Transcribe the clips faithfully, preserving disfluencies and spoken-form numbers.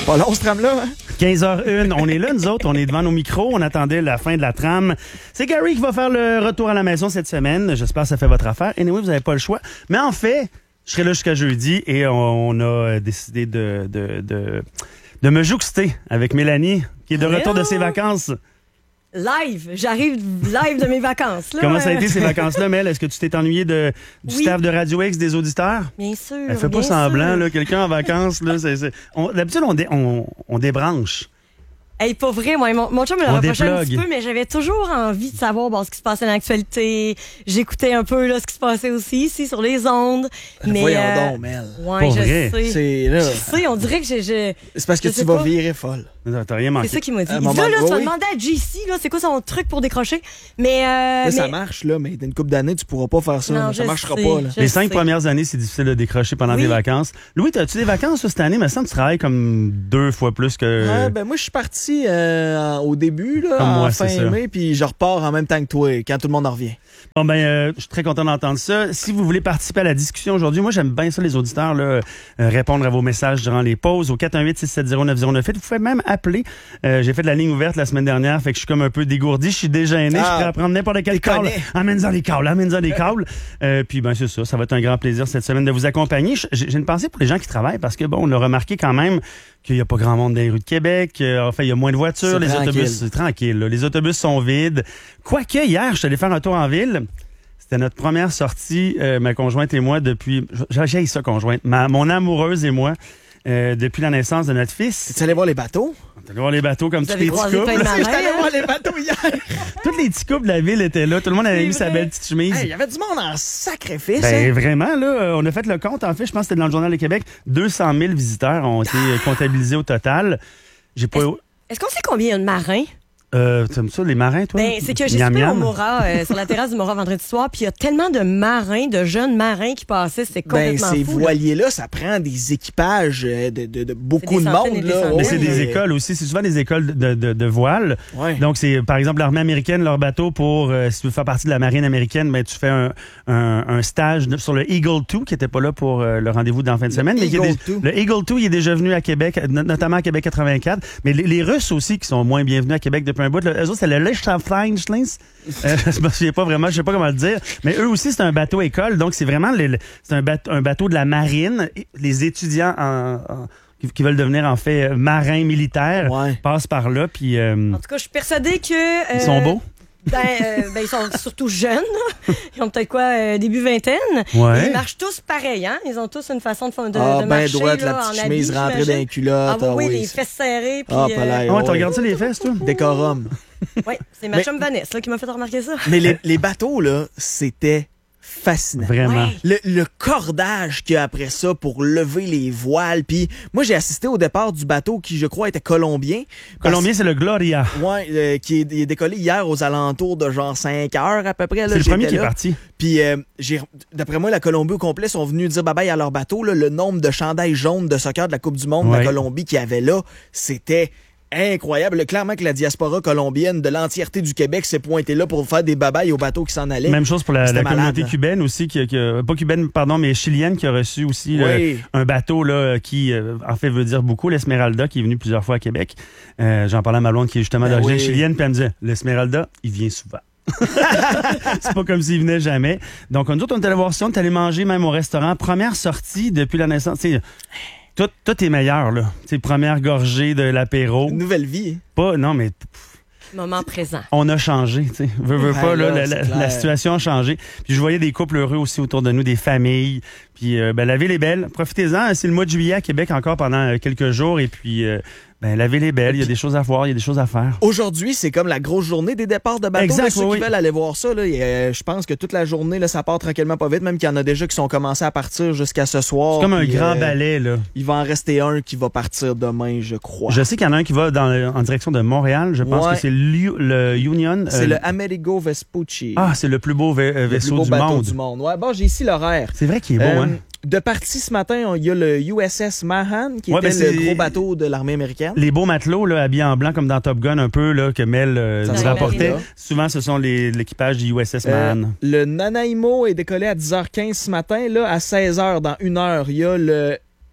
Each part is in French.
Pas long, ce tram-là, hein? quinze heures une, on est là, nous autres, on est devant nos micros, on attendait la fin de la trame. C'est Gary qui va faire le retour à la maison cette semaine. J'espère que ça fait votre affaire. Et anyway, vous n'avez pas le choix. Mais en fait, je serai là jusqu'à jeudi et on, on a décidé de, de, de, de me jouxter avec Mélanie, qui est de retour de ses vacances. Live, j'arrive live de mes vacances. Là. Comment ça a été ces vacances-là, Mel? Est-ce que tu t'es ennuyé de, du Oui. staff de Radio X, des auditeurs? Bien sûr. Elle fait bien pas semblant, sûr. là, quelqu'un en vacances. Là, c'est, c'est... On, d'habitude, on, dé, on, on débranche. Hey, pas vrai, moi, mon, mon chum me l'a On reproché un déplugue. petit peu, mais j'avais toujours envie de savoir bon, ce qui se passait dans l'actualité. J'écoutais un peu là, ce qui se passait aussi ici sur les ondes. Mais, Voyons euh, donc, Mel. Ouais, Pas je vrai. sais. C'est là. Je sais, on dirait que j'ai... j'ai- C'est parce que Je tu sais vas pas. virer folle. Non, t'as rien manqué. C'est ça qu'il m'a dit. À un Il dit, moment- là, là, tu vas oui. demander à J C, là, c'est quoi son truc pour décrocher. Mais, euh, Là, mais... ça marche, là, mais dans une couple d'années, tu pourras pas faire ça. Non, là. je Ça marchera sais, pas, là. je Les cinq sais. premières années, c'est difficile de décrocher pendant Oui. des vacances. Louis, as-tu des vacances cette année? Il me semble que tu travailles comme deux fois plus que... Ouais, ben moi, je suis parti euh, en- au début, là, Comme en moi, c'est fin ça. mai, puis je repars en même temps que toi, quand tout le monde en revient. Bon, ben, euh, je suis très content d'entendre ça. Si vous voulez participer à la discussion aujourd'hui, moi, j'aime bien ça, les auditeurs, là, euh, répondre à vos messages durant les pauses au quatre un huit, six sept zéro, neuf zéro neuf huit. Vous pouvez même appeler. Euh, j'ai fait de la ligne ouverte la semaine dernière, fait que je suis comme un peu dégourdi, je suis dégêné, je suis Ah, prêt à prendre n'importe quel câble. déconner. Amène-en les câbles, amène-en les câbles. Euh, puis, ben, c'est ça. Ça va être un grand plaisir cette semaine de vous accompagner. J'ai j'ai une pensée pour les gens qui travaillent parce que, bon, on a remarqué quand même qu'il n'y a pas grand monde dans les rues de Québec. Euh, enfin, il y a moins de voitures. C'est Les tranquille. autobus, c'est tranquille, là. Les autobus sont vides. Quoique, hier, je suis allé faire un tour en ville. C'était notre première sortie, euh, ma conjointe et moi, depuis... J'ai ça, conjointe. Ma, mon amoureuse et moi, euh, depuis la naissance de notre fils. Tu allé voir les bateaux? On est allé voir les bateaux comme Vous tous avez les petits croisé couples. plein de marins, Je suis allé hein? voir les bateaux hier. Tous les petits couples de la ville étaient là. Tout le monde avait C'est mis sa vrai. belle petite chemise. Hey, il y avait du monde en sacrifice. Ben hein? vraiment, là, euh, on a fait le compte. En fait, je pense que c'était dans le Journal de Québec. deux cent mille visiteurs ont été euh, comptabilisés au total. J'ai pas... Est-ce qu'on sait combien il y a de marins? Euh, t'aimes ça, les marins, toi? Ben, c'est que j'ai Miam, soupé au miam. Mora, euh, sur la terrasse du Mora vendredi soir, puis il y a tellement de marins, de jeunes marins qui passaient, c'est Ben, complètement ces fou. là. voiliers-là, ça prend des équipages euh, de, de, de beaucoup C'est de des centaines monde. et des Là. centaines. Mais Oui, c'est des mais- écoles aussi. C'est souvent des écoles de, de, de voile. Ouais. Donc, c'est, par exemple, l'armée américaine, leur bateau pour, euh, si tu veux faire partie de la marine américaine, ben, tu fais un, un, un stage de- sur le Eagle deux, qui n'était pas là pour euh, le rendez-vous dans la fin de semaine. mais qui est Eagle dé- deux. le Eagle deux, il est déjà venu à Québec, no- notamment à Québec quatre-vingt-quatre. Mais les, les Russes aussi, qui sont moins bienvenus à Québec depuis un bout, là, eux autres, c'est le Liechtenstein, euh, je me souviens pas vraiment, je sais pas comment le dire. Mais eux aussi, c'est un bateau école. Donc, c'est vraiment les- le- c'est un bateau, un bateau de la marine. Les étudiants en, en- qui, qui veulent devenir, en fait, euh, marins militaires Ouais. passent par là. Puis, euh, En tout cas, je suis persuadée que... euh, ils sont beaux. Ben, euh, ben, ils sont surtout jeunes. Ils ont peut-être quoi, euh, début vingtaine. Ouais. Ils marchent tous pareil, hein? Ils ont tous une façon de, fa- de, Ah, de ben marcher, droite, là, la petite en chemise habit, rentrée dans j'imagine. les culottes. Ah oui, ah les oui. fesses serrées. Puis, Ah, euh, pas l'air. Ah ouais, ouais. tu regardes ça, les fesses, toi? Décorum. ouais, c'est ma Mais- chum Vanessa là, qui m'a fait remarquer ça. Mais les, les bateaux, là, c'était fascinant. Vraiment. Ouais. Le, le cordage qu'il y a après ça pour lever les voiles. Puis moi, j'ai assisté au départ du bateau qui, je crois, était colombien. Parce- Colombien, c'est le Gloria. Ouais, euh, qui est, il est décollé hier aux alentours de genre cinq heures à peu près. là, C'est le j'étais premier qui est là. parti. Puis, euh, j'ai, d'après moi, la Colombie au complet sont venus dire bye-bye à leur bateau. Là. Le nombre de chandails jaunes de soccer de la Coupe du Monde de Ouais. la Colombie qu'il y avait là, c'était incroyable. Clairement que la diaspora colombienne de l'entièreté du Québec s'est pointée là pour faire des babayes aux bateaux qui s'en allaient. Même chose pour la, C'était la malade, communauté là. cubaine aussi, qui, qui a- pas cubaine, pardon, mais chilienne, qui a reçu aussi là, Oui. un bateau là, qui, euh, en fait, veut dire beaucoup, l'Esmeralda, qui est venu plusieurs fois à Québec. Euh, j'en parlais à ma blonde qui est justement Ben d'origine oui. chilienne, puis elle me disait, l'Esmeralda, il vient souvent. C'est pas comme s'il venait jamais. Donc, nous autres, on est allé voir ça, on est allé manger même au restaurant. Première sortie depuis la naissance. Tu sais, tout, tout est meilleur, là. Tu sais, première gorgée de l'apéro. Une nouvelle vie. hein. Pas, non, mais Moment présent. on a changé, tu sais. Veux, veux Ouais, pas, là, là, la, c'est la- clair. la situation a changé. Puis je voyais des couples heureux aussi autour de nous, des familles. Puis euh, ben, la ville est belle. Profitez-en. C'est le mois de juillet à Québec encore pendant euh, quelques jours. Et puis, euh, ben, la ville est belle. Il y a des choses à voir, il y a des choses à faire. Aujourd'hui, c'est comme la grosse journée des départs de bateaux. Exact, Là, ceux oui, qui oui. veulent aller voir ça, là, et, euh, je pense que toute la journée, là, ça part tranquillement pas vite, même qu'il y en a déjà qui sont commencés à partir jusqu'à ce soir. C'est comme un puis, grand euh, balai, là. Il va en rester un qui va partir demain, je crois. Je sais qu'il y en a un qui va dans, en direction de Montréal. Je pense Ouais. que c'est l'U- le Union. C'est euh, le Amerigo Vespucci. Ah, c'est le plus beau ve- euh, le vaisseau plus beau du bateau monde. du monde. Ouais, bon, j'ai ici l'horaire. C'est vrai qu'il est beau, Euh, hein? De partie ce matin, on- il y a le U S S Mahan, qui Ouais, était ben, c'est- le gros bateau de l'armée américaine. Les beaux matelots, là, habillés en blanc comme dans Top Gun, un peu, là, que Mel euh, Ça nous sent rapportait. bien. Souvent, ce sont les- l'équipage du U S S Euh, Man. le Nanaimo est décollé à dix heures quinze ce matin. Là, à seize heures, dans une heure, il y a le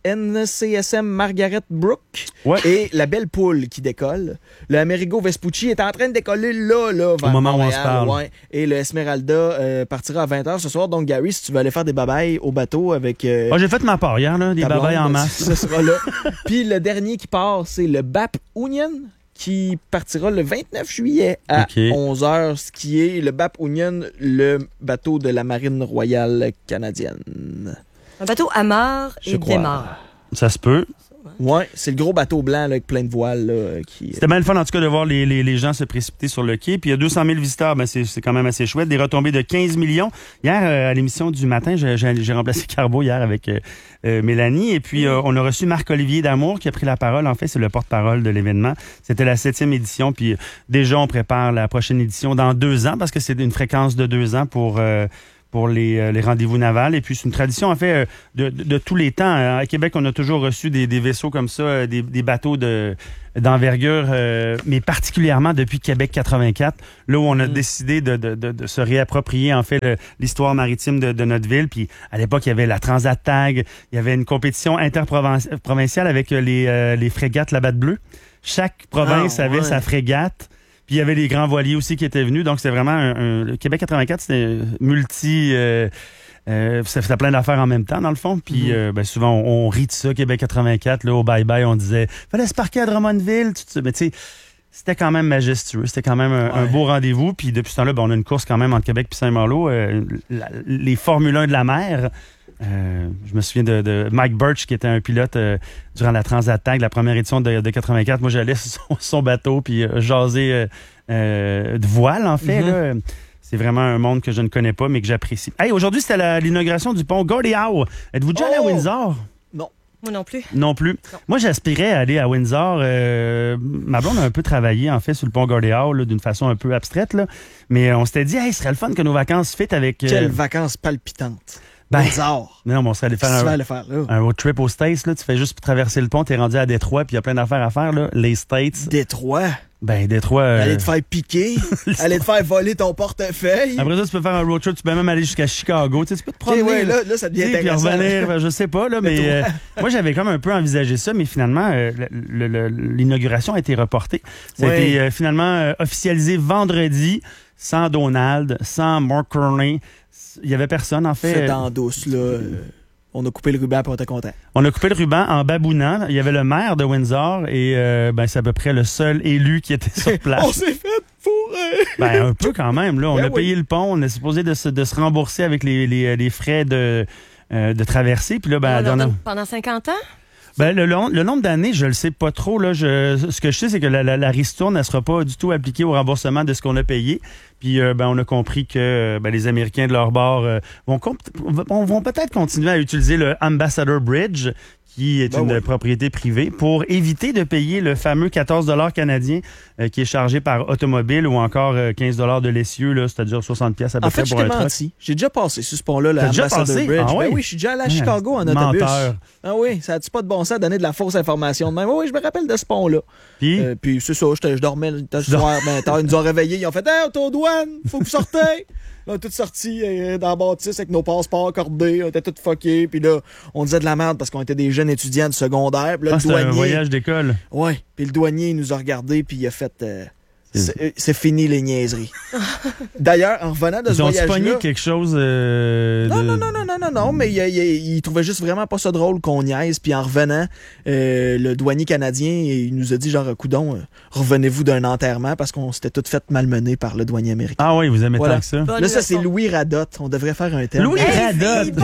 N C S M Margaret Brook Ouais. et la Belle Poule qui décolle. Le Amerigo Vespucci est en train de décoller là, là, vers Au moment Montréal, où on se parle. ouais. Et le Esmeralda euh, partira à vingt heures ce soir. Donc, Gary, si tu veux aller faire des babayes au bateau avec... Euh, Oh, j'ai fait ma part hier, là, des ta blonde, babayes en masse. Ce sera là. Puis le dernier qui part, c'est le B A P Union qui partira le vingt-neuf juillet à OK. onze heures, ce qui est le B A P Union, le bateau de la Marine royale canadienne. Un bateau amarre Je et crois. démarre. Ça se peut. Ouais, c'est le gros bateau blanc là, avec plein de voiles. Là, qui... C'était bien le fun, en tout cas, de voir les, les, les gens se précipiter sur le quai. Puis il y a deux cent mille visiteurs, ben c'est, c'est quand même assez chouette. Des retombées de quinze millions. Hier, euh, à l'émission du matin, j'ai, j'ai, j'ai remplacé Carbo hier avec euh, euh, Mélanie. Et puis, euh, on a reçu Marc-Olivier Damour qui a pris la parole. En fait, c'est le porte-parole de l'événement. C'était la septième édition. Puis déjà, on prépare la prochaine édition dans deux ans parce que c'est une fréquence de deux ans pour... Euh, pour les, euh, les rendez-vous navals. Et puis, c'est une tradition, en fait, euh, de, de, de tous les temps. À Québec, on a toujours reçu des, des vaisseaux comme ça, euh, des, des bateaux de, d'envergure, euh, mais particulièrement depuis Québec quatre-vingt-quatre, là où on a mmh. décidé de, de, de, de se réapproprier, en fait, le, l'histoire maritime de, de notre ville. Puis, à l'époque, il y avait la Transat Tag, il y avait une compétition interprovinciale avec les, euh, les frégates La Batte Bleue. Chaque province ah, avait ouais. sa frégate. Puis il y avait les grands voiliers aussi qui étaient venus. Donc, c'était vraiment un, un le Québec quatre-vingt-quatre, c'était multi... Euh, euh, ça faisait plein d'affaires en même temps, dans le fond. Puis mm-hmm. euh, ben, souvent, on, on rit de ça, Québec quatre-vingt-quatre. Là, au bye-bye, on disait « Fallait se parquer à Drummondville. » Mais tu sais, c'était quand même majestueux. C'était quand même un, ouais. un beau rendez-vous. Puis depuis ce temps-là, ben, on a une course quand même entre Québec et Saint-Malo. Euh, la, les Formule un de la mer... Euh, je me souviens de, de Mike Birch, qui était un pilote euh, durant la Transat Tag, la première édition de, de quatre-vingt-quatre. Moi, j'allais sur son, son bateau puis euh, jaser euh, euh, de voile, en fait. Mm-hmm. Là. C'est vraiment un monde que je ne connais pas, mais que j'apprécie. Hey, aujourd'hui, c'était la, l'inauguration du pont Gordie Howe. Êtes-vous déjà oh! allé à Windsor? Non. Moi non plus. Non plus. Non. Moi, j'aspirais à aller à Windsor. Euh, ma blonde a un peu travaillé, en fait, sur le pont Gordie Howe, là, d'une façon un peu abstraite. Là. Mais on s'était dit, hey, ce serait le fun que nos vacances fit avec... Euh... Quelles vacances palpitantes. Ben, Windsor. Mais non, mais on serait allé faire un, faire, un road trip aux States. Là. Tu fais juste traverser le pont, t'es rendu à Détroit, puis il y a plein d'affaires à faire. Là. Les States. Détroit? Ben, Détroit... Euh... Aller te faire piquer, aller te faire voler ton portefeuille. Après ça, tu peux faire un road trip, tu peux même aller jusqu'à Chicago. Tu sais, tu peux te promener. Okay, ouais, là, là, ça devient intéressant. Puis revenir, ben, je sais pas, là, mais euh, moi, j'avais comme un peu envisagé ça, mais finalement, euh, le, le, l'inauguration a été reportée. Ça ouais. a été euh, finalement euh, officialisé vendredi, sans Donald, sans Mark Carney. Il y avait personne, en fait. C'est en douce, là. Euh, on a coupé le ruban, puis on était content. On a coupé le ruban en babounant. Il y avait le maire de Windsor et euh, ben, c'est à peu près le seul élu qui était sur place. On s'est fait fourrer! Ben, un peu quand même, là. On ben a oui. payé le pont. On est supposé de se, de se rembourser avec les, les, les frais de, euh, de traversée. Puis là, ben, on a... Pendant cinquante ans? Ben, le, le, le nombre d'années, je le sais pas trop. Là. Je, ce que je sais, c'est que la, la, la ristourne ne sera pas du tout appliquée au remboursement de ce qu'on a payé. Puis, euh, ben, on a compris que ben, les Américains de leur bord euh, vont, comp- vont, vont peut-être continuer à utiliser le Ambassador Bridge, qui est ben une oui. propriété privée, pour éviter de payer le fameux quatorze dollars canadiens euh, qui est chargé par automobile ou encore euh, quinze dollars de l'essieu, là, c'est-à-dire soixante piastres à peu en près fait, pour un truck. Menti. J'ai déjà passé sur ce pont-là, le T'as Ambassador déjà passé? Bridge. Ah, oui? Ben oui, je suis déjà allé à Chicago en autobus. Menteur. Ah oui, ça a-tu pas de bon sens de donner de la fausse information de même? Oui, je me rappelle de ce pont-là. Puis? Euh, puis c'est ça, je dormais le soir, ben, tard, ils nous ont réveillés, ils ont fait « Hey, auto-douane, faut que vous sortez! » Là, on est tous sortis euh, dans la bâtisse avec nos passeports accordés, on était tous fuckés, puis là, on disait de la merde parce qu'on était des jeunes étudiants de secondaire. Puis là, ah, le c'était douanier, un voyage d'école. Ouais, puis le douanier, il nous a regardés, puis il a fait... Euh, C'est, c'est fini les niaiseries. D'ailleurs, en revenant de Ils ce voyage-là... Ils ont pogné quelque chose euh, non, de... non, non, non, non, non, non, mais il, il, il trouvait juste vraiment pas ça drôle qu'on niaise. Puis en revenant, euh, le douanier canadien, il nous a dit genre, coudon, euh, revenez-vous d'un enterrement parce qu'on s'était tous fait malmener par le douanier américain. Ah oui, vous aimez voilà. tant que ça. Bonne Là, ça, c'est Louis Radotte. On devrait faire un thème. Louis hey, Radotte!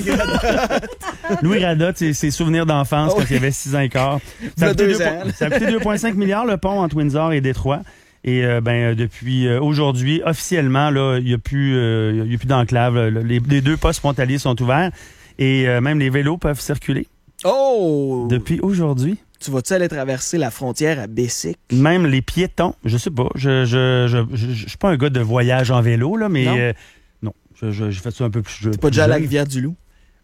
Louis Radotte, c'est ses souvenirs d'enfance oh, quand il avait six ans et quart. Ça a coûté deux virgule cinq milliards le pont entre Windsor et Détroit. Et euh, ben depuis euh, aujourd'hui, officiellement, là, il n'y a plus, euh, il y a plus d'enclave. Les, les deux postes frontaliers sont ouverts et euh, même les vélos peuvent circuler. Oh! Depuis aujourd'hui. Tu vas-tu aller traverser la frontière à Bessic? Même les piétons, je sais pas. Je je je je, je suis pas un gars de voyage en vélo là, mais non, euh, non je, je, je fais ça un peu plus. T'es pas déjà à la Rivière-du-Loup?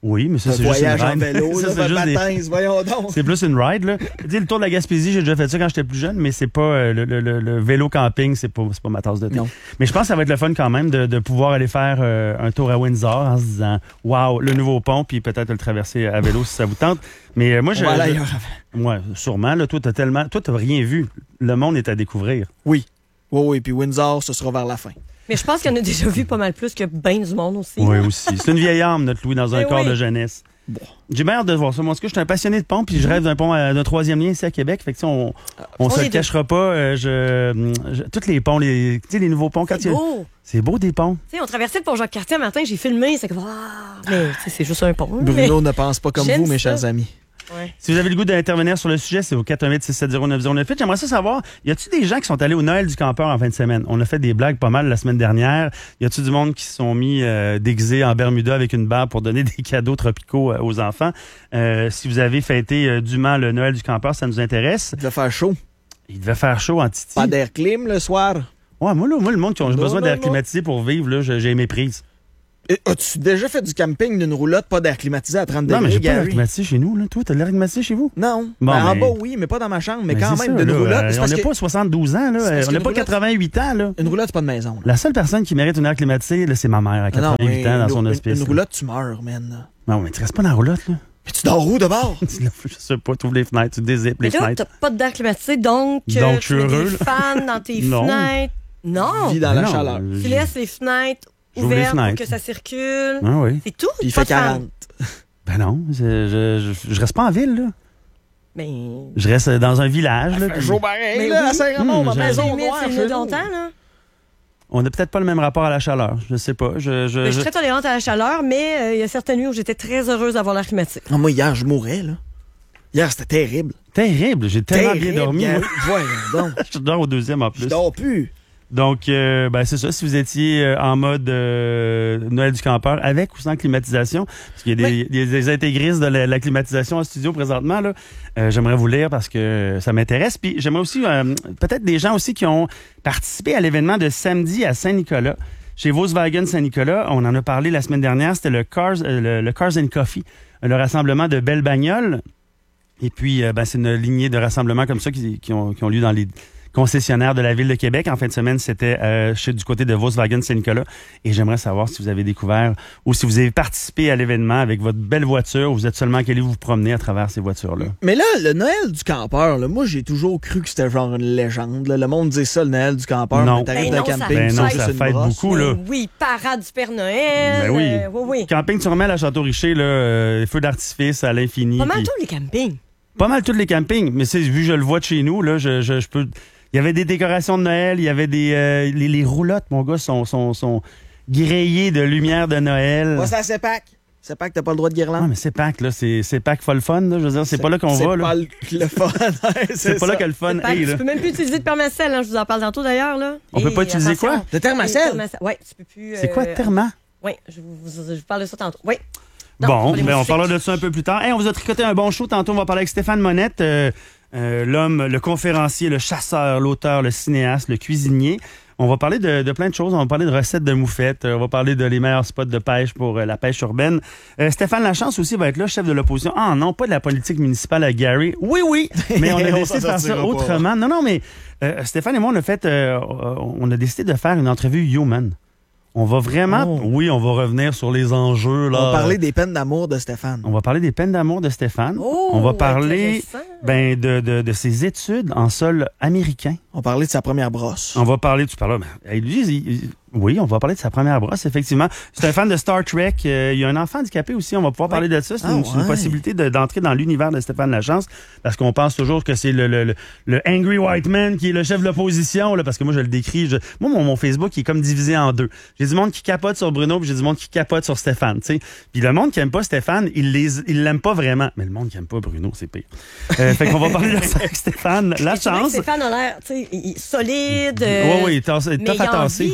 Oui, mais ça, Un c'est juste une voyage en ride. vélo, Ça, là, c'est juste des- matin, voyons donc. C'est plus une ride, là. Tu sais, le tour de la Gaspésie, j'ai déjà fait ça quand j'étais plus jeune, mais c'est pas euh, le, le, le, le vélo camping, c'est pas, c'est pas ma tasse de thé. Non. Mais je pense que ça va être le fun quand même de, de pouvoir aller faire euh, un tour à Windsor en se disant, wow, le nouveau pont, puis peut-être le traverser à vélo si ça vous tente. Mais euh, moi, je. On va aller je- ailleurs avant. Ouais, sûrement, là. Toi, t'as tellement. Toi, t'as rien vu. Le monde est à découvrir. Oui. Oui, oui. Puis Windsor, ce sera vers la fin. Mais je pense qu'il y en a déjà vu pas mal plus que ben du monde aussi. Oui, là. aussi. C'est une vieille âme, notre Louis, dans un Eh corps oui. de jeunesse. J'ai bien hâte de voir ça. Moi, en tout cas, je suis un passionné de pont, puis je rêve d'un pont, euh, d'un troisième lien ici à Québec. Fait que, tu sais, on, on on se les le deux. cachera pas. euh, je, je- tous les ponts, les, tu sais, les nouveaux ponts, quand C'est il y a- beau. c'est beau des ponts. Tu sais, on traversait le pont Jacques-Cartier un matin, j'ai filmé, c'est comme, ah, mais tu sais, c'est juste un pont. Bruno mais- ne pense pas comme J'aime vous, mes ça. chers amis. Ouais. Si vous avez le goût d'intervenir sur le sujet, c'est au quatre un huit, six sept zéro, neuf zéro neuf huit. J'aimerais ça savoir, y a-tu des gens qui sont allés au Noël du campeur en fin de semaine? On a fait des blagues pas mal la semaine dernière. Y a-tu du monde qui se sont mis euh, déguisés en Bermuda avec une barbe pour donner des cadeaux tropicaux euh, aux enfants? Euh, si vous avez fêté euh, dûment le Noël du campeur, ça nous intéresse. Il devait faire chaud. Il devait faire chaud en Titi. Pas d'air clim le soir. Ouais, moi, là, moi, le monde qui a Non, besoin non, d'air non. climatisé pour vivre, là, j'ai j'ai méprise. Et As-tu déjà fait du camping d'une roulotte, pas d'air climatisé à trente Non, mais degrés, j'ai pas d'air Gary? climatisé chez nous, là. Toi, t'as de l'air climatisé chez vous? Non. Bon, Ben, En mais- bas, oui, mais pas dans ma chambre. Mais Ben, quand c'est même, ça, d'une là, roulotte. euh, c'est on parce n'a que- pas soixante-douze ans, c'est là. parce On n'a qu'une pas roulotte- quatre-vingt-huit ans, là. Une roulotte, c'est pas de maison. Là. La seule personne qui mérite une air climatisée, là, c'est ma mère, à Ah non, quatre-vingt-huit mais ans, dans une- son une- hospice. Une là. roulotte, tu meurs, man. Non, mais tu restes pas dans la roulotte, là. Mais tu dors où d'abord? Je sais pas, tu ouvres les fenêtres, tu dézippes Mais les là, fenêtres. t'as pas d'air climatisé, donc, euh, Donc, tu je suis mets heureux, des là. fans dans tes Non. fenêtres. Non. Vis dans Mais la non, chaleur. euh, Tu laisses les fenêtres J'ouvre les ouvertes pour fenêtres. que ça circule. Ah oui. C'est tout. Puis il Pas fait de fans. quarante. Ben non, je, je, je, je reste pas en ville, là. Mais. Je reste dans un village, là. Fait puis chaud pareil, Mais là, oui. à Saint-Ramon, Hum, ma j'ai- maison limite, noire. c'est chez limite nous. longtemps, là. On n'a peut-être pas le même rapport à la chaleur. Je sais pas. Je, je, Mais je je- suis très tolérante à la chaleur, mais euh, il y a certaines nuits où j'étais très heureuse d'avoir l'air climatisé. Ah, moi, hier, je mourais, là. Hier, c'était terrible. Terrible. J'ai tellement Terrible, bien dormi, moi. Gary. Voyons donc. Je dors au deuxième en Je plus. dors plus. Donc, euh, ben, c'est ça. Si vous étiez euh, en mode euh, Noël du campeur, avec ou sans climatisation, parce qu'il y a des, il y a des intégristes de la, la climatisation en studio présentement, là, euh, j'aimerais vous lire parce que ça m'intéresse. Puis j'aimerais aussi, euh, peut-être des gens aussi qui ont participé à l'événement de samedi à Saint-Nicolas. Chez Volkswagen Saint-Nicolas, on en a parlé la semaine dernière, c'était le Cars, euh, le, le Cars and Coffee, le rassemblement de belles bagnoles. Et puis, euh, ben, c'est une lignée de rassemblements comme ça qui, qui, ont, qui ont lieu dans les concessionnaires de la Ville de Québec. En fin de semaine, c'était euh, chez du côté de Volkswagen Saint-Nicolas. Et j'aimerais savoir si vous avez découvert ou si vous avez participé à l'événement avec votre belle voiture ou vous êtes seulement allé vous promener à travers ces voitures-là. Mais là, le Noël du campeur, là, moi, j'ai toujours cru que c'était genre une légende. là. Le monde dit ça, le Noël du campeur. Non. mais t'arrives Ben d'un non, ça camping, Ben tu non, sais que ça c'est une fête brosse. beaucoup, là. Ben oui, parade du Père Noël. Ben oui. euh, oui, oui. Camping sur Mel à Château-Richer, là, euh, feux d'artifice à l'infini. Pas mal puis- tous les campings. Pas mal tous les campings, mais c'est vu que je le vois de chez nous, là, je, je, je peux. Il y avait des décorations de Noël, il y avait des euh, les, les roulottes, mon gars, sont, sont, sont grillées de lumière de Noël. Moi, c'est à CEPAC. CEPAC, t'as pas le droit de Ah, guirlande. mais c'est Pâques, là, c'est c'est Pâques pas le fun, là. Je veux dire, c'est pas là qu'on va, C'est là. pas le, le fun. Ouais, C'est pas ça. là que le fun Fait que est, là. tu peux même plus utiliser de permacell, hein, je vous en parle tantôt d'ailleurs. Là. On peut Et pas utiliser attention. quoi? De thermacell? Oui, tu peux plus. C'est quoi, euh, Therma? Oui, je vous, vous- je vous parle de ça tantôt. Oui. Non, Bon, c'est pas les ben, on mots parlera chics. de ça un peu plus tard. Hey, on vous a tricoté un bon show. Tantôt, on va parler avec Stéphane Monette, euh, euh, l'homme, le conférencier, le chasseur, l'auteur, le cinéaste, le cuisinier. On va parler de, de plein de choses. On va parler de recettes de moufettes. Euh, On va parler de les meilleurs spots de pêche pour euh, la pêche urbaine. Euh, Stéphane Lachance aussi va être là, chef de l'opposition. Ah non, pas de la politique municipale à Gary. Oui, oui, mais on a On décidé de s'en faire ça sortira pas. autrement. Non, non, mais euh, Stéphane et moi, on a fait, euh, on a décidé de faire une entrevue human. On va vraiment, Oh. oui, on va revenir sur les enjeux. Là. On va parler des peines d'amour de Stéphane. On va parler des peines d'amour de Stéphane. Oh, on va parler intéressant. ben, de, de, de ses études en sol américain. On va parler de sa première brosse. On va parler, tu parles, ben, lui, il- il- oui, on va parler de sa première brosse, effectivement. C'est un fan de Star Trek. Euh, il y a un enfant handicapé aussi. On va pouvoir parler de ça. C'est Ah, une, c'est une ouais. possibilité de- d'entrer dans l'univers de Stéphane Lachance. Parce qu'on pense toujours que c'est le, le, le, le Angry White Man qui est le chef de l'opposition. Là, parce que moi, je le décris. Je, moi, mon, mon Facebook, il est comme divisé en deux. J'ai du monde qui capote sur Bruno, puis j'ai du monde qui capote sur Stéphane. T'sais. Puis le monde qui aime pas Stéphane, il les, il l'aime pas vraiment. Mais le monde qui aime pas Bruno, c'est pire. Euh, fait qu'on va parler de ça avec Stéphane C'est vrai que Lachance. Stéphane a l'air tu sais, il- il- solide. Oui, euh, oui, tasse- mais tough il à en tasser. vit, là, des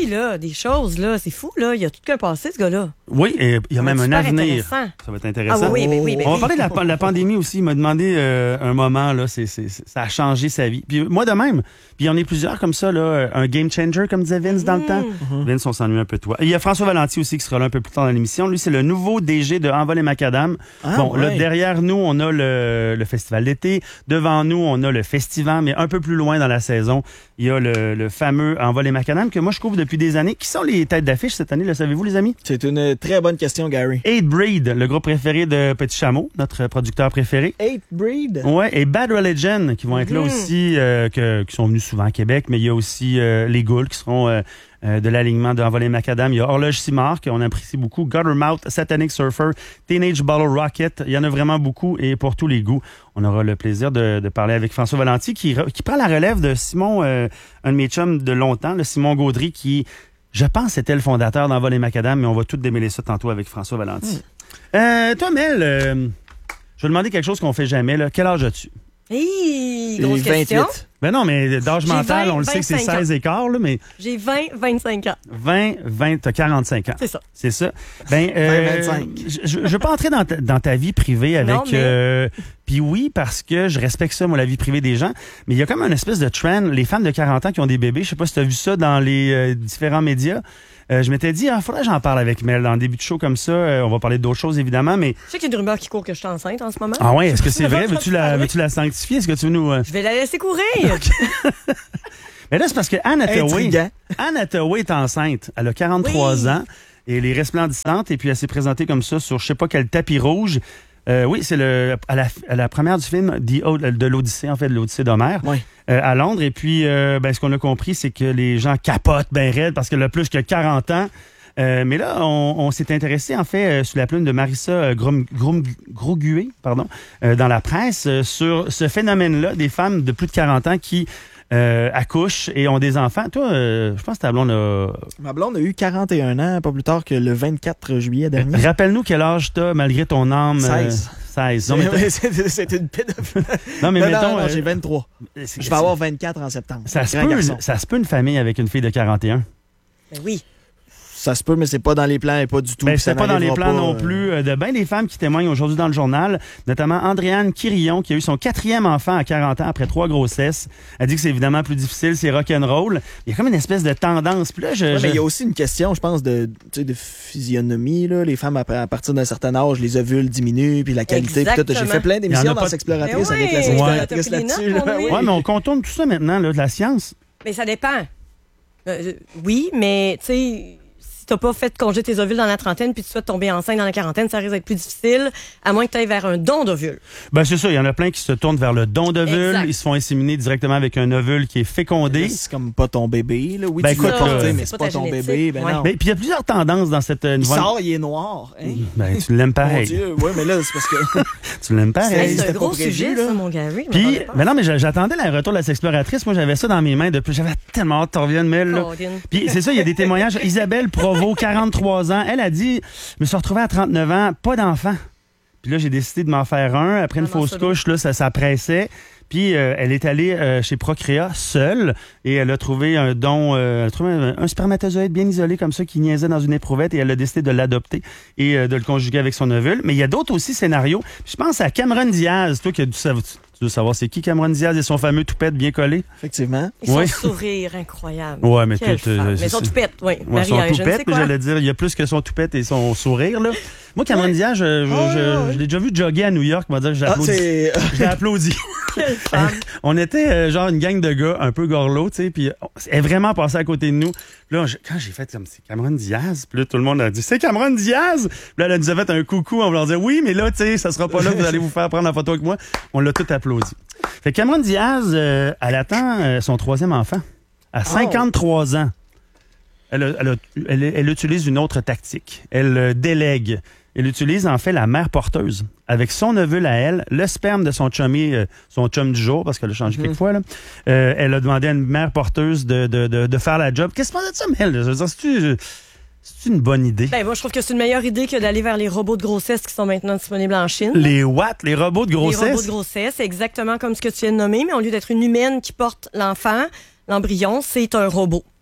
des choses, là. C'est fou, là. Il a tout qu'un passé, ce gars-là. Oui, et il y a même un avenir. Ça va être intéressant. Ah oui, oui, oui, oui, On va oui. parler de la, la pandémie aussi. Il m'a demandé euh, un moment, là, c'est, c'est, ça a changé sa vie. Puis moi de même. Puis il y en a plusieurs comme ça, là, un game changer, comme disait Vince dans le temps. Mm-hmm. Vince, on s'ennuie un peu de toi. Et il y a François Valenti aussi qui sera là un peu plus tard dans l'émission. Lui, c'est le nouveau D G de Envol et Macadam. Ah, bon, ouais. Là, derrière nous, on a le, le festival d'été. Devant nous, on a le festival, mais un peu plus loin dans la saison, il y a le, le fameux Envol et Macadam que moi, je couvre depuis des années. Qui sont les têtes d'affiche cette année, le savez-vous, les amis? C'est une très bonne question, Gary. Hatebreed, le groupe préféré de Petit Chameau, notre producteur préféré. Hatebreed? Ouais, et Bad Religion, qui vont être mmh. là aussi, euh, que, qui sont venus souvent à Québec, mais il y a aussi euh, les Ghouls qui seront euh, euh, de l'alignement de Envol et Macadam. Il y a Horloge Simard, qu'on apprécie beaucoup, Guttermouth, Satanic Surfer, Teenage Bottle Rocket. Il y en a vraiment beaucoup et pour tous les goûts. On aura le plaisir de, de parler avec François Valenti, qui, qui prend la relève de Simon, euh, un de mes chums de longtemps, le Simon Gaudry, qui, je pense, était le fondateur d'Envol et Macadam, mais on va tout démêler ça tantôt avec François Valenti. Mmh. Euh, toi, Mel, euh, je vais demander quelque chose qu'on fait jamais. Là. Quel âge as-tu? Hey, grosse question. Ben non, mais d'âge J'ai mental, vingt, on le sait que c'est seize et quart, là, mais... J'ai vingt, vingt-cinq ans. vingt, vingt, t'as quarante-cinq ans. C'est ça. C'est ça. Ben, euh, vingt, vingt-cinq. Je ne veux pas entrer dans ta, dans ta vie privée avec... Non, mais... euh, puis oui, parce que je respecte ça, moi, la vie privée des gens, mais il y a comme une espèce de trend, les femmes de quarante ans qui ont des bébés, je sais pas si tu as vu ça dans les euh, différents médias. Euh, je m'étais dit, il ah, faudrait que j'en parle avec Mel dans le début de show comme ça. Euh, on va parler d'autres choses, évidemment, mais... Je sais qu'il y a une rumeur qui court que je suis enceinte en ce moment. Ah ouais, est-ce que c'est vrai? Veux-tu la, veux-tu la sanctifier? Est-ce que tu veux nous... Euh... Je vais la laisser courir. Mais là, c'est parce que Anne Hathaway, Anne Hathaway est enceinte. Elle a quarante-trois oui. ans et elle est resplendissante. Et puis, elle s'est présentée comme ça sur je sais pas quel tapis rouge. Euh, oui, c'est le à la, à la première du film The O, de l'Odyssée, en fait, de l'Odyssée d'Homère, oui. euh, à Londres. Et puis, euh, ben, ce qu'on a compris, c'est que les gens capotent ben raide parce qu'elle a plus que quarante ans. Euh, mais là, on, on s'est intéressé, en fait, euh, sous la plume de Marissa euh, Grom, Grom, Groguet, pardon, euh, dans la presse, euh, sur ce phénomène-là des femmes de plus de quarante ans qui euh, accouchent et ont des enfants. Toi, euh, je pense que ta blonde a... Ma blonde a eu quarante et un ans, pas plus tard que le vingt-quatre juillet dernier. Rappelle-nous quel âge t'as, malgré ton âme. seize. Euh, seize. Non, mais c'est, c'est une pédophile. Non, mais non, mettons... Non, non, euh, j'ai vingt-trois. Je vais avoir vingt-quatre en septembre. Ça se, peut, ça se peut une famille avec une fille de quarante et un? Ben oui. Ça se peut, mais c'est pas dans les plans et pas du tout. Ben, c'est pas dans les plans pas, non euh... plus. De bien des femmes qui témoignent aujourd'hui dans le journal, notamment Andréane Quirillon, qui a eu son quatrième enfant à quarante ans après trois grossesses. Elle dit que c'est évidemment plus difficile, c'est rock'n'roll. Il y a comme une espèce de tendance. Puis là, je, ouais, je... mais il y a aussi une question, je pense, de, de physionomie. Là. Les femmes, à, à partir d'un certain âge, les ovules diminuent, puis la qualité. Puis tout. J'ai fait plein d'émissions dans Sexploratrice avec la Sexploratrice là-dessus. Là, oui, ouais, mais on contourne tout ça maintenant, là, de la science. Mais ça dépend. Euh, oui, mais tu sais... t'as pas fait congé tes ovules dans la trentaine puis tu souhaites tomber enceinte dans la quarantaine, ça risque d'être plus difficile, à moins que tu ailles vers un don d'ovules. Ben c'est ça, il y en a plein qui se tournent vers le don d'ovules, ils se font inséminer directement avec un ovule qui est fécondé. C'est comme pas ton bébé, là. Oui, ben, tu veux écoute, porter, là, mais c'est, c'est pas, pas ton génétique. Bébé. Ben ouais. non. Ben, puis il y a plusieurs tendances dans cette nouvelle... Il sort, il est noir. Hein? Ben, tu l'aimes pareil. Mon Dieu, oui, mais là, c'est parce que... tu l'aimes pareil. C'est, c'est un gros sujet, là. Ça, mon Gary. Puis, mais non, mais j'attendais le retour de la Sexploratrice. Moi, j'avais ça dans mes mains depuis... J'avais tellement hâte que tu reviennes, Mel, là. Puis c'est ça, il y a des témoignages. Isabelle Provost, quarante-trois ans, elle a dit, je me suis retrouvée à trente-neuf ans, pas d'enfant. Puis là, j'ai décidé de m'en faire un. Après une ah, fausse couche, là, ça, ça pressait. Puis euh, elle est allée euh, chez Procréa seule et elle a trouvé un don, euh, elle a trouvé un, un spermatozoïde bien isolé comme ça qui niaisait dans une éprouvette et elle a décidé de l'adopter et euh, de le conjuguer avec son ovule. Mais il y a d'autres aussi scénarios. Je pense à Cameron Diaz, toi qui as dû savoir. Tu veux savoir c'est qui Cameron Diaz et son fameux toupette bien collé? Effectivement. Et son oui. sourire incroyable. Ouais, mais tout, euh, mais son toupette, oui. Ouais, Marie, son je toupette, mais j'allais dire, il y a plus que son toupette et son sourire, là. Moi, Cameron ouais. Diaz, je, je, oh, je, je l'ai déjà vu jogger à New York, on va dire que je l'applaudis. Ah, je l'ai applaudi. Quelle femme. On était euh, genre une gang de gars un peu gorlots, tu sais, puis elle est vraiment passée à côté de nous. Là, je, quand j'ai fait comme c'est Cameron Diaz, puis là, tout le monde a dit c'est Cameron Diaz. Puis là, elle nous a fait un coucou en voulant dire oui, mais là, tu sais, ça sera pas là que vous allez vous faire prendre la photo avec moi. On l'a tout applaudi. Fait que Cameron Diaz, euh, elle attend euh, son troisième enfant à cinquante-trois oh. ans. Elle, a, elle, a, elle, elle utilise une autre tactique. Elle euh, délègue. Elle utilise en fait la mère porteuse. Avec son ovule à elle, le sperme de son chummy, euh, son chum du jour, parce qu'elle a changé mm-hmm. quelques fois, là, euh, elle a demandé à une mère porteuse de, de, de, de faire la job. Qu'est-ce que tu penses de ça, Mel? Je veux dire, c'est-tu, c'est une bonne idée? Ben, moi, je trouve que c'est une meilleure idée que d'aller vers les robots de grossesse qui sont maintenant disponibles en Chine. Les what? Les robots de grossesse? Les robots de grossesse, c'est exactement comme ce que tu viens de nommer, mais au lieu d'être une humaine qui porte l'enfant, l'embryon, c'est un robot.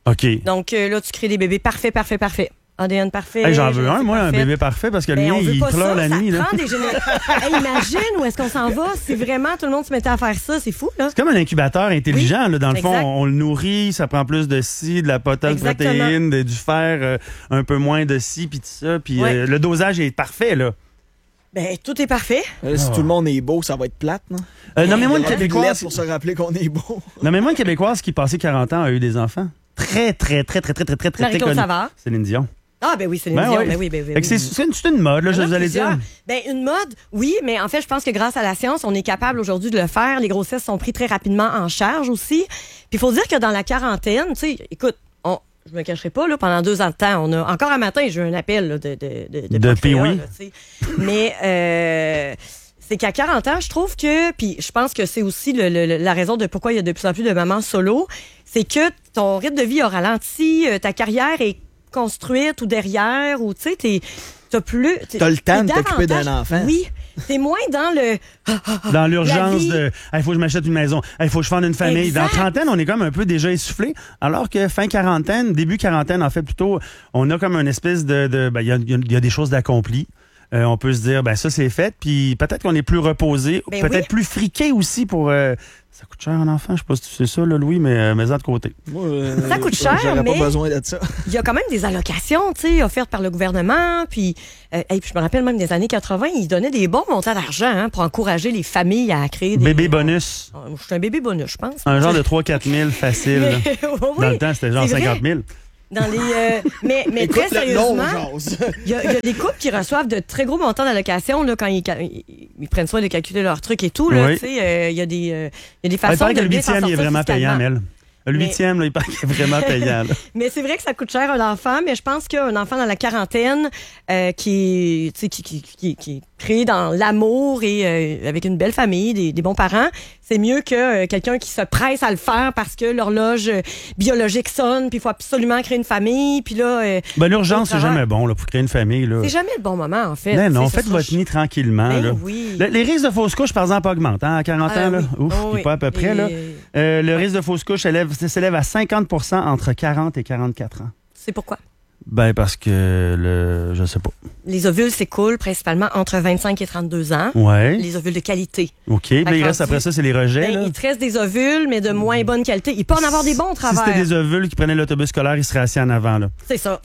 OK. Donc euh, là, tu crées des bébés parfaits, parfaits, parfaits. A D N parfait. Hey, j'en veux un, moi, parfait. un bébé parfait, parce que le Ben, mien, on veut il pas pleure ça, la ça nuit. Là. prend des géné- hey, imagine où est-ce qu'on s'en va si vraiment tout le monde se mettait à faire ça. C'est fou, là. C'est comme un incubateur intelligent. Oui, là. Dans le fond, exact. on, on le nourrit, ça prend plus de ci, de la potable Exactement. protéine, de- du fer, euh, un peu moins de ci, puis tout ça. Puis Ouais. euh, le dosage est parfait, là. Ben, tout est parfait. Là, si Oh. tout le monde est beau, ça va être plate, non? Euh, Nommez-moi Il une y aura plus de lettres Québécoise. pour se rappeler qu'on est beau. Nommez-moi une Québécoise qui, passé quarante ans, a eu des enfants. Très, très, très, très, très, très, très, très, très Marie-Claude connue. Savard. Céline Dion. Ah, ben oui, c'est une Ben Dion. ouais. Ben oui, ben oui. Fait que c'est, c'est une, c'est une mode, là, Il y je en a vous allez plusieurs. dire. Ben, une mode, oui, mais en fait, je pense que grâce à la science, on est capable aujourd'hui de le faire. Les grossesses sont prises très rapidement en charge aussi. Puis il faut dire que dans la quarantaine, tu sais, écoute, on, je me cacherai pas, là, pendant deux ans de temps, on a, encore un matin, j'ai eu un appel là, de, de, de, De Patreon, Pee-wee. là, tu sais. Mais, euh, c'est qu'à quarante ans, je trouve que, puis je pense que c'est aussi le, le- la raison de pourquoi il y a de plus en plus de mamans solo, c'est que ton rythme de vie a ralenti, euh, ta carrière est construite ou derrière, ou tu sais, t'es, t'as plus... t'es- T'as le temps t'es de t'occuper d'un davantage- enfant. Oui, t'es moins dans le... Dans l'urgence vie. de il faut que je m'achète une maison, il faut que je fonde une famille. Exact. Dans trentaine, on est comme un peu déjà essoufflé, alors que fin quarantaine, début quarantaine, en fait, plutôt, on a comme une espèce de... de ben, il y, a, il y a des choses d'accomplies. Euh, on peut se dire, ben ça, c'est fait, puis peut-être qu'on est plus reposé, Ben peut-être oui. plus friqué aussi pour... euh, ça coûte cher un enfant, je sais pas si tu sais ça, là, Louis, mais euh, mets-en de côté. Moi, euh, Ça coûte cher, J'aurais mais- pas besoin de ça. Il y a quand même des allocations, tu sais, offertes par le gouvernement. Puis, euh, hey, puis je me rappelle même des années quatre-vingt, ils donnaient des bons montants d'argent hein, pour encourager les familles à créer des... Bébé bonus, Euh, Je suis un bébé bonus, je pense. un genre de trois à quatre mille facile. là. Mais, oui, Dans le temps, c'était genre c'est vrai. cinquante mille. Dans les, euh, mais mais Écoute, très le long, sérieusement, jase. il y, a il y a des couples qui reçoivent de très gros montants d'allocation là, quand ils, ca- ils, ils prennent soin de calculer leurs trucs et tout. Là, Oui. tu sais, euh, il y a des, euh, il y a des Ah, il façons paraît de que le bien s'en huitième, il est sortir vraiment payant, fiscalement. Mel. Le Mais- huitième, là, il paraît qu'il est vraiment payant. là. Mais c'est vrai que ça coûte cher un enfant, mais je pense qu'un enfant dans la quarantaine euh, qui, est, tu sais, qui, qui, qui, qui est créé dans l'amour et euh, avec une belle famille, des, des bons parents, c'est mieux que euh, quelqu'un qui se presse à le faire parce que l'horloge euh, biologique sonne, puis il faut absolument créer une famille, puis là... euh, Ben, l'urgence, Au c'est travail. jamais bon, là, pour créer une famille, là. c'est jamais le bon moment, en fait. Non, non, Tu sais, faites ça votre sera- nid tranquillement, Ben là. oui. Le- les risques de fausses couches, par exemple, augmentent, hein, à quarante Ah ans, là. oui. Ouf, Oh puis oui. pas à peu près, Et, là. euh, Euh, le risque de fausses couches s'élève, s'élève à cinquante pour cent entre quarante et quarante-quatre ans. C'est pourquoi? Ben, parce que, le, je sais pas. Les ovules s'écoulent principalement entre vingt-cinq et trente-deux ans. Ouais. Les ovules de qualité. OK. Puis il que reste après rendu- ça, c'est les rejets, Ben, là. il te reste des ovules, mais de moins bonne qualité. Il peut en avoir des bons au Si travers. c'était des ovules qui prenaient l'autobus scolaire, ils seraient assis en avant, là. C'est ça.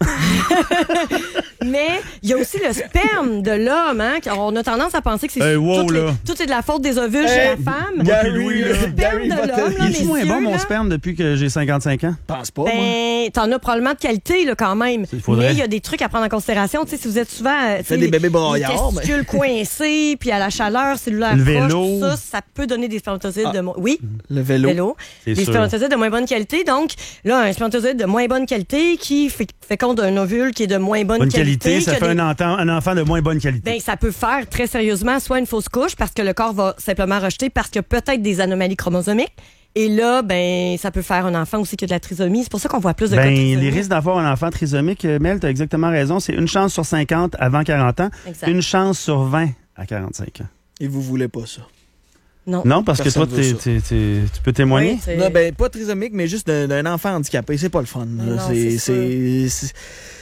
Mais il y a aussi le sperme de l'homme. Hein, car on a tendance à penser que c'est Hey, wow, tout, les- là. tout est de la faute des ovules chez Hey, la femme. Gary, Louis, là. Le sperme Gary de va te- l'homme, là, Il est moins messieurs, bon, mon là. sperme, depuis que j'ai cinquante-cinq ans. Pense pas, moi. Ben, t'en as probablement de qualité, là, quand même. Il faudrait. Mais il y a des trucs à prendre en considération. Tu sais, si vous êtes souvent, euh, tu sais, des bébés broyards, les testicules coincés, puis à la chaleur cellulaire Le proche, vélo. tout ça, ça peut donner des spermatozoïdes de moins... Oui, Le vélo. vélo. C'est Des sûr. spermatozoïdes de moins bonne qualité. Donc, là, un spermatozoïde de moins bonne qualité qui fait, féconde un ovule qui est de moins bonne, Bonne qualité, ça qui a fait des- un, enfant, un enfant de moins bonne qualité. Ben, ça peut faire très sérieusement soit une fausse couche parce que le corps va simplement rejeter parce qu'il y a peut-être des anomalies chromosomiques. Et là, ben, ça peut faire un enfant aussi qui a de la trisomie. C'est pour ça qu'on voit plus de cas de Ben, trisomie. les risques d'avoir un enfant trisomique, euh, Mel, tu as exactement raison. C'est une chance sur cinquante avant quarante ans, Exact. une chance sur vingt à quarante-cinq ans. Et vous voulez pas ça. Non. Non, parce que Personne toi, veut t'es- ça. t'es- t'es- tu peux témoigner? Oui, c'est- Non, ben, pas trisomique, mais juste d'un d'un enfant handicapé. C'est pas le fun. là. Non, C'est- c'est c'est- c'est-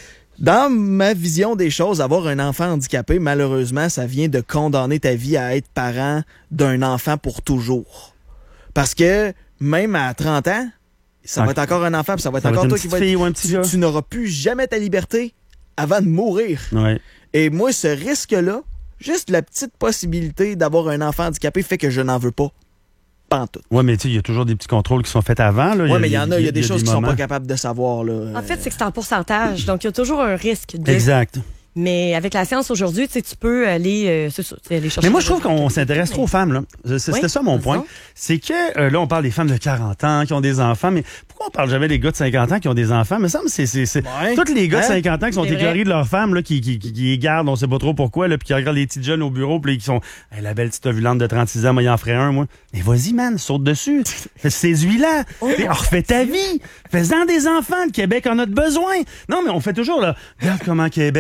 Dans ma vision des choses, avoir un enfant handicapé, malheureusement, ça vient de condamner ta vie à être parent d'un enfant pour toujours. Parce que même à trente ans, ça va être encore un enfant, puis ça va être Ça va encore être une toi qui petite va être... fille ou un petit Tu, gars? tu n'auras plus jamais ta liberté avant de mourir. Ouais. Et moi, ce risque-là, juste la petite possibilité d'avoir un enfant handicapé fait que je n'en veux pas. Pantoute. Ouais, mais tu sais, il y a toujours des petits contrôles qui sont faits avant. Là. Ouais, mais il y en a, il y a des choses qu'ils sont moments. pas capables de savoir. Là. En fait, c'est que c'est en pourcentage. Donc, il y a toujours un risque de. Exact. Mais avec la science aujourd'hui, tu sais, tu peux aller, euh, c'est ça, tu sais, aller chercher. Mais moi, des je trouve qu'on résultats. s'intéresse trop aux femmes. Là. C'est- C'était Oui, ça mon vas-y point. donc. C'est que euh, là, on parle des femmes de quarante ans qui ont des enfants, mais pourquoi on parle jamais des gars de cinquante ans qui ont des enfants? Il me semble que c'est, c'est, c'est Ouais. tous les gars de Hein? cinquante ans qui sont C'est vrai. écœurés de leurs femmes, là, qui, qui, qui, qui les gardent, on sait pas trop pourquoi, là, puis qui regardent les petites jeunes au bureau, puis qui sont hey, la belle petite ovulante de trente-six ans, moi, il en ferait un, moi. Mais vas-y, man, saute dessus. Séduis-la. Oh. Et refais ta vie. Fais-en des enfants. Le Québec en a de besoin. Non, mais on fait toujours, là. Regarde comment qu'elle est belle, anatomie.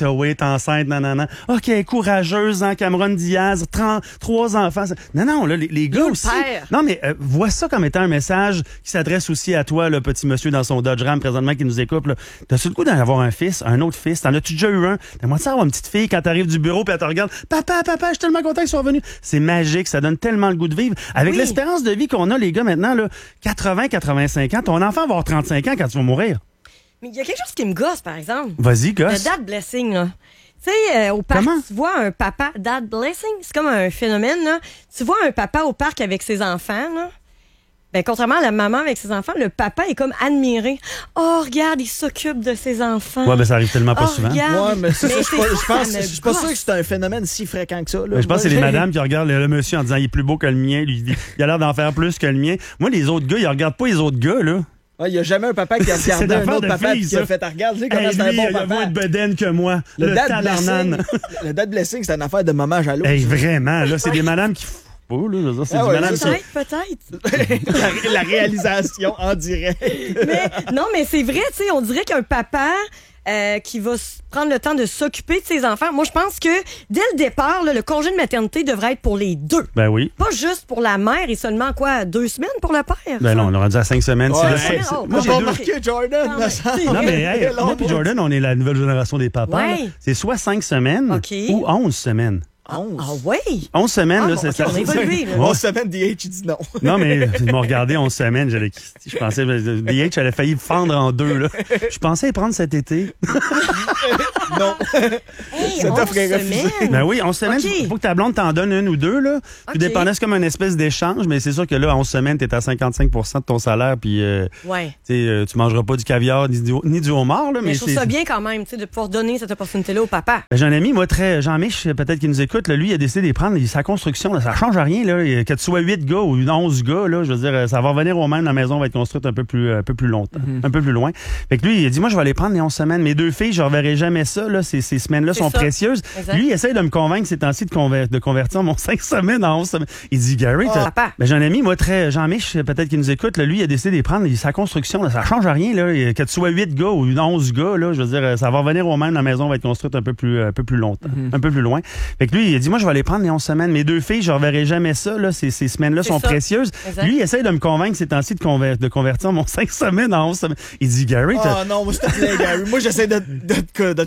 tatouée, t'es enceinte, nanana. OK, courageuse, hein, Cameron Diaz, trente, trois enfants. Non, non, là, les, les gars Nous, aussi. le père. Non, mais euh, vois ça comme étant un message qui s'adresse aussi à toi, le petit monsieur dans son Dodge Ram présentement qui nous écoute. Là. T'as-tu le goût d'en avoir un fils, un autre fils? T'en as-tu déjà eu un? T'aimerais-tu avoir une petite fille quand t'arrives du bureau puis elle te regarde? Papa, papa, je suis tellement content qu'ils soient revenus. C'est magique, ça donne tellement le goût de vivre. Avec Oui. l'espérance de vie qu'on a, les gars, maintenant, là, quatre-vingts, quatre-vingt-cinq ans, ton enfant va avoir trente-cinq ans quand tu vas mourir. Mais il y a quelque chose qui me gosse, par exemple. Vas-y, Le gosse. dad blessing, là. Tu sais, euh, au parc, Comment? tu vois un papa, dad blessing, c'est comme un phénomène, là. Tu vois un papa au parc avec ses enfants, là. Ben, contrairement à la maman avec ses enfants, le papa est comme admiré. Oh, regarde, il s'occupe de ses enfants. Ouais, ben ça arrive tellement pas oh, souvent. regarde. Ouais, mais c'est ça, je suis pas- je ça pense, me je suis pas sûr gosse. que c'est un phénomène si fréquent que ça. Là. Ben, je pense que c'est les Moi, madames qui regardent le, le monsieur en disant il est plus beau que le mien. Lui, il dit, il a l'air d'en faire plus que le mien. Moi, les autres gars, ils regardent pas les autres gars, là. Il n'y a jamais un papa qui a C'est regardé un d'affaire autre de papa filles, et qui a ça. fait « Regarde, tu sais comment Hey, c'est un lui, bon il a papa. moins de bedaine que moi. Le, Le dad tabarnane. blessing, le dad blessing, c'est une affaire de maman jalouse. Hey, vraiment, là, c'est des madames qui font pas, là. Je veux dire, C'est Ah du ouais, madame c'est qui- Peut-être, peut-être. la, la réalisation en direct. Mais non, mais c'est vrai, tu sais, on dirait qu'un papa euh, qui va s- prendre le temps de s'occuper de ses enfants, moi, je pense que dès le départ, là, le congé de maternité devrait être pour les deux. Ben oui. Pas juste pour la mère et seulement, quoi, deux semaines pour le père? Ben non, on aura dit à cinq semaines. c'est Ouais, là, hey, c'est- c'est- oh, moi, Moi, j'ai j'ai deux- remarqué Jordan. Non, là, mais ça- c'est- Non, mais hey, moi puis Jordan, on est la nouvelle génération des papas. Ouais. là. C'est soit cinq semaines OK. ou onze semaines. onze. Ah ouais? onze semaines, Ah, là, bon, c'est ok, ça. on a évolué, là. On semaine D H, il dit non. Non, mais ils m'ont regardé onze semaines. J'allais, je pensais, D H, elle a failli fendre en deux, là. Je pensais y prendre cet été. Non. Hey, Ça onze t'offrait refusé. semaines. Ben oui, onze semaines. OK. Faut que ta blonde t'en donne une ou deux, là. Puis OK. dépendait, c'est comme une espèce d'échange, mais c'est sûr que là, onze semaines, t'es à cinquante-cinq pour cent de ton salaire, puis, euh, Ouais. tu sais, euh, tu mangeras pas du caviar ni du, ni du homard, là. Mais, Mais je trouve c'est- ça bien quand même, tu sais, de pouvoir donner cette opportunité-là au papa. Ben, j'ai un ami, moi, très Jean-Mich, peut-être qu'il nous écoute, là, lui, il a décidé de prendre sa construction. Là, ça change rien, là. Il- Que tu sois huit gars ou onze gars, là, je veux dire, ça va revenir au même, la maison va être construite un peu plus, un peu plus longtemps, Mm-hmm. un peu plus loin. Fait que lui, il a dit, moi, je vais aller prendre les onze semaines. Mes deux filles, je reverrai jamais ça, là. Ces, ces semaines-là C'est sont ça. précieuses. Exact. Lui, il essaye de me convaincre ces temps-ci de, conver- de convertir mon cinq semaines en onze semaines. Il dit, Gary, Oh, t'as- papa. ben, j'ai un ami, moi, très Jean-Mich, peut-être qu'il nous écoute, là, lui, il a décidé de prendre sa construction. Là, ça change rien, là. Que tu sois huit gars ou onze gars, là, je veux dire, ça va revenir au même, la maison va être construite un peu plus, un peu plus longtemps, Mm-hmm. un peu plus loin. Fait que lui, il a dit, moi, je vais aller prendre les onze semaines. Mes deux filles, je reverrai jamais ça, là. Ces, ces semaines-là C'est sont ça. précieuses. Exact. Lui, il essaye de me convaincre ces temps-ci de, conver- de convertir mon cinq semaines en onze semaines. Il dit, Gary, t'as- Oh non, moi, je te plaît, Gary. Moi, j'essaie de, de, de, de